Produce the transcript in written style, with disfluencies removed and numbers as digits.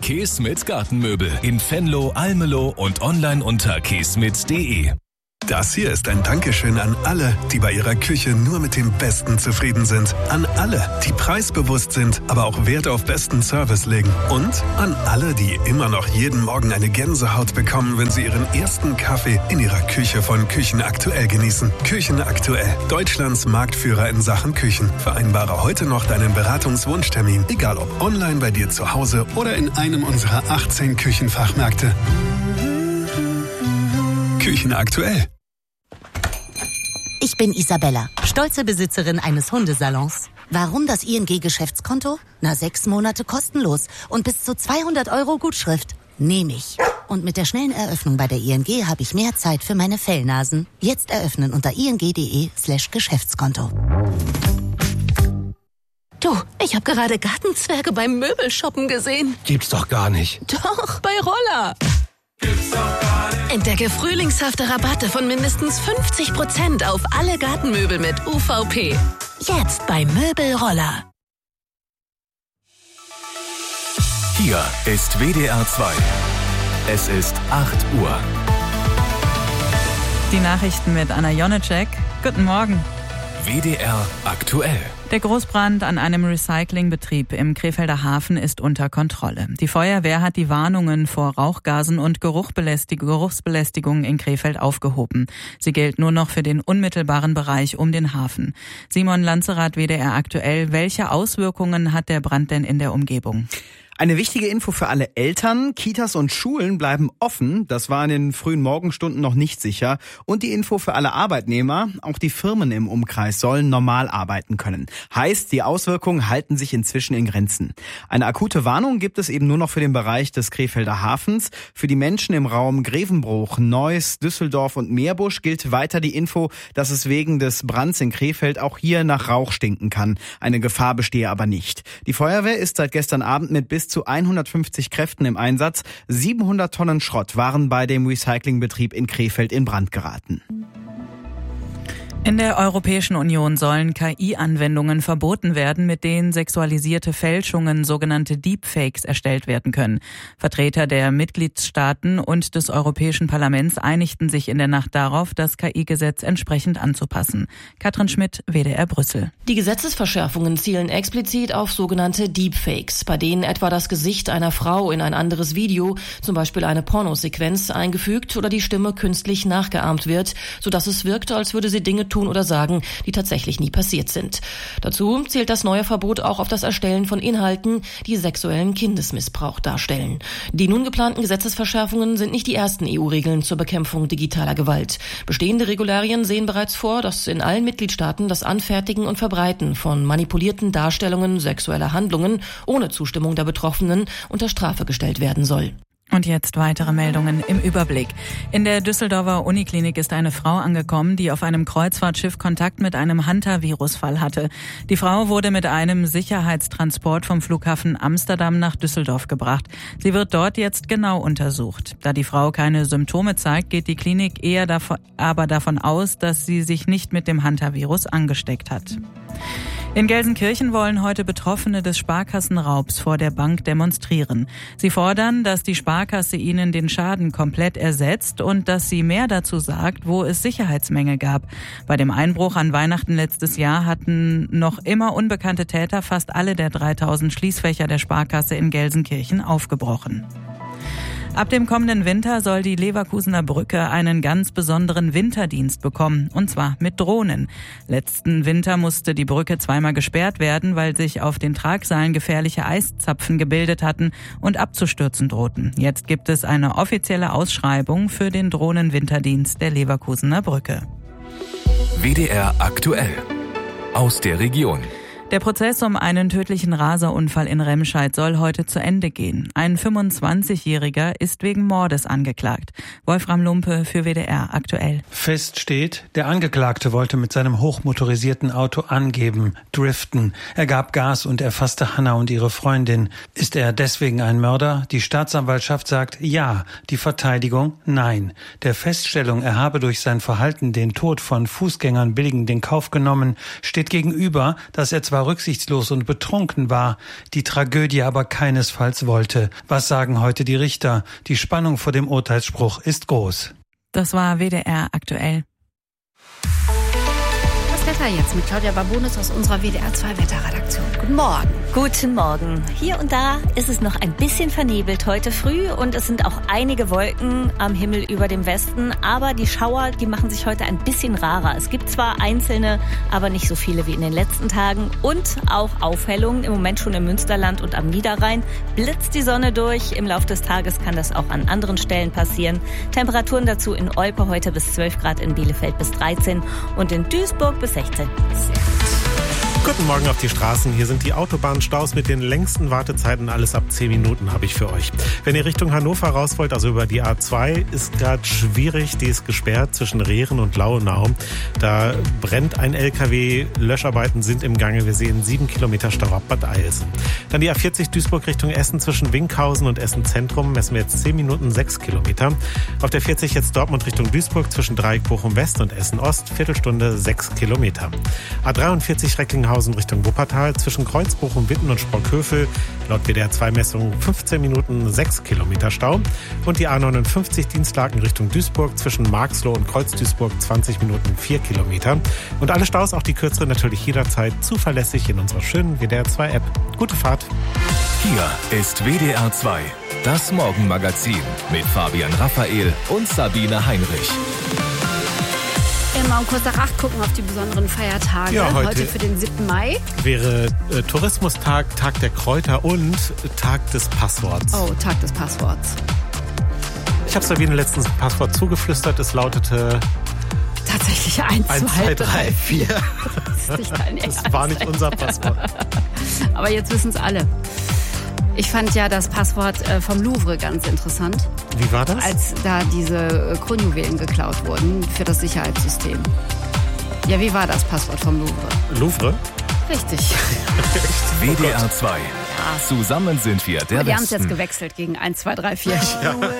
Keesmit Gartenmöbel in Venlo, Almelo und online unter keesmit.de. Das hier ist ein Dankeschön an alle, die bei ihrer Küche nur mit dem Besten zufrieden sind. An alle, die preisbewusst sind, aber auch Wert auf besten Service legen. Und an alle, die immer noch jeden Morgen eine Gänsehaut bekommen, wenn sie ihren ersten Kaffee in ihrer Küche von Küchen Aktuell genießen. Küchen Aktuell, Deutschlands Marktführer in Sachen Küchen. Vereinbare heute noch deinen Beratungswunschtermin, egal ob online bei dir zu Hause oder in einem unserer 18 Küchenfachmärkte. Küchen Aktuell. Ich bin Isabella, stolze Besitzerin eines Hundesalons. Warum das ING-Geschäftskonto? 6 Monate kostenlos und bis zu 200 € Gutschrift. Nehme ich. Und mit der schnellen Eröffnung bei der ING habe ich mehr Zeit für meine Fellnasen. Jetzt eröffnen unter ing.de/Geschäftskonto. Du, ich habe gerade Gartenzwerge beim Möbelshoppen gesehen. Gibt's doch gar nicht. Doch, bei Roller. Gibt's doch gar nicht. Entdecke frühlingshafte Rabatte von mindestens 50% auf alle Gartenmöbel mit UVP. Jetzt bei Möbelroller. Hier ist WDR 2. Es ist 8 Uhr. Die Nachrichten mit Anna Jonecek. Guten Morgen. WDR aktuell. Der Großbrand an einem Recyclingbetrieb im Krefelder Hafen ist unter Kontrolle. Die Feuerwehr hat die Warnungen vor Rauchgasen und Geruchsbelästigungen in Krefeld aufgehoben. Sie gilt nur noch für den unmittelbaren Bereich um den Hafen. Simon Lanzerath, WDR aktuell. Welche Auswirkungen hat der Brand denn in der Umgebung? Eine wichtige Info für alle Eltern: Kitas und Schulen bleiben offen. Das war in den frühen Morgenstunden noch nicht sicher. Und die Info für alle Arbeitnehmer: Auch die Firmen im Umkreis sollen normal arbeiten können. Heißt, die Auswirkungen halten sich inzwischen in Grenzen. Eine akute Warnung gibt es eben nur noch für den Bereich des Krefelder Hafens. Für die Menschen im Raum Grevenbruch, Neuss, Düsseldorf und Meerbusch gilt weiter die Info, dass es wegen des Brands in Krefeld auch hier nach Rauch stinken kann. Eine Gefahr bestehe aber nicht. Die Feuerwehr ist seit gestern Abend mit bis zu 150 Kräften im Einsatz. 700 Tonnen Schrott waren bei dem Recyclingbetrieb in Krefeld in Brand geraten. In der Europäischen Union sollen KI-Anwendungen verboten werden, mit denen sexualisierte Fälschungen, sogenannte Deepfakes, erstellt werden können. Vertreter der Mitgliedstaaten und des Europäischen Parlaments einigten sich in der Nacht darauf, das KI-Gesetz entsprechend anzupassen. Katrin Schmidt, WDR Brüssel. Die Gesetzesverschärfungen zielen explizit auf sogenannte Deepfakes, bei denen etwa das Gesicht einer Frau in ein anderes Video, zum Beispiel eine Pornosequenz, eingefügt oder die Stimme künstlich nachgeahmt wird, sodass es wirkt, als würde sie Dinge tun oder sagen, die tatsächlich nie passiert sind. Dazu zählt das neue Verbot auch auf das Erstellen von Inhalten, die sexuellen Kindesmissbrauch darstellen. Die nun geplanten Gesetzesverschärfungen sind nicht die ersten EU-Regeln zur Bekämpfung digitaler Gewalt. Bestehende Regularien sehen bereits vor, dass in allen Mitgliedstaaten das Anfertigen und Verbreiten von manipulierten Darstellungen sexueller Handlungen ohne Zustimmung der Betroffenen unter Strafe gestellt werden soll. Und jetzt weitere Meldungen im Überblick. In der Düsseldorfer Uniklinik ist eine Frau angekommen, die auf einem Kreuzfahrtschiff Kontakt mit einem Hunter-Virus-Fall hatte. Die Frau wurde mit einem Sicherheitstransport vom Flughafen Amsterdam nach Düsseldorf gebracht. Sie wird dort jetzt genau untersucht. Da die Frau keine Symptome zeigt, geht die Klinik eher davon aus, dass sie sich nicht mit dem Hunter-Virus angesteckt hat. In Gelsenkirchen wollen heute Betroffene des Sparkassenraubs vor der Bank demonstrieren. Sie fordern, dass die Sparkasse ihnen den Schaden komplett ersetzt und dass sie mehr dazu sagt, wo es Sicherheitsmängel gab. Bei dem Einbruch an Weihnachten letztes Jahr hatten noch immer unbekannte Täter fast alle der 3000 Schließfächer der Sparkasse in Gelsenkirchen aufgebrochen. Ab dem kommenden Winter soll die Leverkusener Brücke einen ganz besonderen Winterdienst bekommen, und zwar mit Drohnen. Letzten Winter musste die Brücke zweimal gesperrt werden, weil sich auf den Tragseilen gefährliche Eiszapfen gebildet hatten und abzustürzen drohten. Jetzt gibt es eine offizielle Ausschreibung für den Drohnenwinterdienst der Leverkusener Brücke. WDR aktuell. Aus der Region. Der Prozess um einen tödlichen Raserunfall in Remscheid soll heute zu Ende gehen. Ein 25-Jähriger ist wegen Mordes angeklagt. Wolfram Lumpe für WDR aktuell. Fest steht, der Angeklagte wollte mit seinem hochmotorisierten Auto angeben, driften. Er gab Gas und erfasste Hanna und ihre Freundin. Ist er deswegen ein Mörder? Die Staatsanwaltschaft sagt ja, die Verteidigung nein. Der Feststellung, er habe durch sein Verhalten den Tod von Fußgängern billigend in Kauf genommen, steht gegenüber, dass er zwar zwar rücksichtslos und betrunken war, die Tragödie aber keinesfalls wollte. Was sagen heute die Richter? Die Spannung vor dem Urteilsspruch ist groß. Das war WDR aktuell. Wetter jetzt mit Claudia Barbonis aus unserer WDR 2 Wetterredaktion. Guten Morgen. Guten Morgen. Hier und da ist es noch ein bisschen vernebelt heute früh und es sind auch einige Wolken am Himmel über dem Westen, aber die Schauer, die machen sich heute ein bisschen rarer. Es gibt zwar einzelne, aber nicht so viele wie in den letzten Tagen und auch Aufhellungen, im Moment schon im Münsterland und am Niederrhein. Blitzt die Sonne durch, im Laufe des Tages kann das auch an anderen Stellen passieren. Temperaturen dazu in Olpe heute bis 12 Grad, in Bielefeld bis 13 und in Duisburg bis 16. Guten Morgen auf die Straßen. Hier sind die Autobahnstaus mit den längsten Wartezeiten. Alles ab 10 Minuten habe ich für euch. Wenn ihr Richtung Hannover raus wollt, also über die A2, ist gerade schwierig. Die ist gesperrt zwischen Rehren und Lauenau. Da brennt ein LKW. Löscharbeiten sind im Gange. Wir sehen 7 Kilometer Stau ab Bad Eilsen. Dann die A40 Duisburg Richtung Essen zwischen Winkhausen und Essen Zentrum. Messen wir jetzt 10 Minuten 6 Kilometer. Auf der 40 jetzt Dortmund Richtung Duisburg zwischen Dreieck Bochum West und Essen Ost. Viertelstunde 6 Kilometer. A43 Recklinghausen Richtung Wuppertal zwischen Kreuzbochum, Witten und Sprockhövel. Laut WDR-2-Messung 15 Minuten 6 Kilometer Stau. Und die A59 Dienstlaken Richtung Duisburg zwischen Marxloh und Kreuz-Duisburg 20 Minuten 4 Kilometer. Und alle Staus, auch die kürzeren, natürlich jederzeit zuverlässig in unserer schönen WDR-2-App. Gute Fahrt. Hier ist WDR 2, das Morgenmagazin mit Fabian Raphael und Sabine Heinrich. Immer um kurz nach 8 gucken auf die besonderen Feiertage. Ja, heute für den 7. Mai. Wäre Tourismustag, Tag der Kräuter und Tag des Passworts. Oh, Tag des Passworts. Ich habe Sabine letztens ein Passwort zugeflüstert. Es lautete... Tatsächlich 1, 2, 3, 4. Das ist nicht dein Ernst. Das war nicht unser Passwort. Aber jetzt wissen es alle. Ich fand ja das Passwort vom Louvre ganz interessant. Wie war das? Als da diese Kronjuwelen geklaut wurden für das Sicherheitssystem. Ja, wie war das Passwort vom Louvre? Louvre? Richtig. WDR 2. Zusammen sind wir der Die haben es Westen. jetzt gewechselt gegen 1, 2, 3, 4. Ja.